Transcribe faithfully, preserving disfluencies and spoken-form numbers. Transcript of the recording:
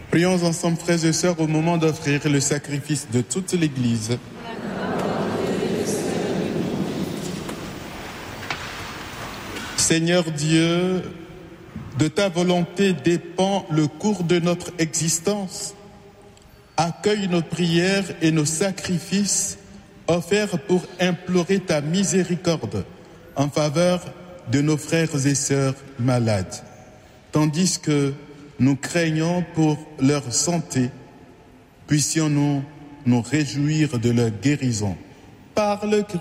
Prions ensemble, frères et sœurs, au moment d'offrir le sacrifice de toute l'Église. Seigneur Dieu, de ta volonté dépend le cours de notre existence. Accueille nos prières et nos sacrifices offerts pour implorer ta miséricorde en faveur de nos frères et sœurs malades, tandis que nous craignons pour leur santé. Puissions-nous nous réjouir de leur guérison. Par le